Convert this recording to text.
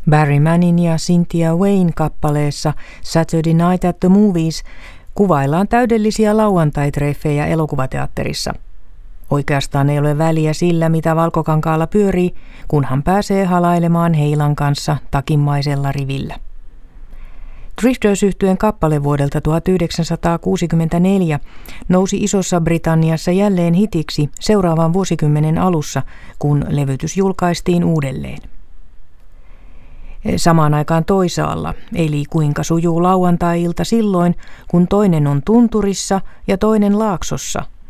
Barry Mannin ja Cynthia Wayne kappaleessa Saturday Night at the Movies kuvaillaan täydellisiä lauantaitreffejä elokuvateatterissa. Oikeastaan ei ole väliä sillä, mitä valkokankaalla pyörii, kunhan pääsee halailemaan heilan kanssa takinmaisella rivillä. Drifters-yhtyeen kappale vuodelta 1964 nousi Isossa Britanniassa jälleen hitiksi seuraavan vuosikymmenen alussa, kun levytys julkaistiin uudelleen. Samaan aikaan toisaalla, eli kuinka sujuu lauantai-ilta silloin, kun toinen on tunturissa ja toinen laaksossa,